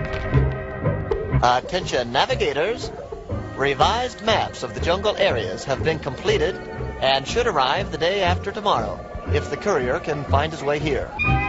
Attention navigators. Revised maps of the jungle areas have been completed and should arrive the day after tomorrow, if the courier can find his way here.